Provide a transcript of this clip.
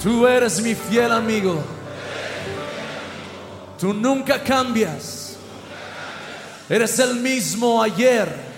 Tú eres mi fiel amigo. Tú nunca cambias. Eres el mismo ayer,